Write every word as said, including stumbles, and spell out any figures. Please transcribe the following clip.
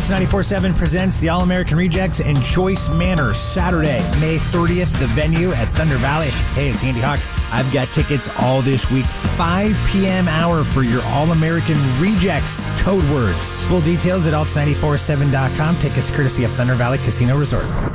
Alts ninety-four point seven presents the All-American Rejects in Choice Manor, Saturday, May thirtieth, the venue at Thunder Valley. Hey, it's Andy Hawk. I've got tickets all this week, five p.m. hour for your All-American Rejects code words. Full details at alts nine four seven dot com. Tickets courtesy of Thunder Valley Casino Resort.